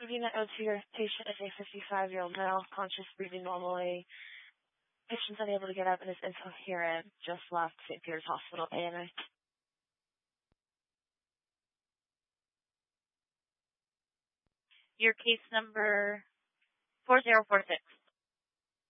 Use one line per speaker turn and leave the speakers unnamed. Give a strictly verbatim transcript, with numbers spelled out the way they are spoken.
Moving that note to your patient is a fifty-five-year-old male, conscious, breathing normally. Patient's unable to get up and is incoherent. Just left Saint Peter's Hospital, A and A.
Your case number four zero four six.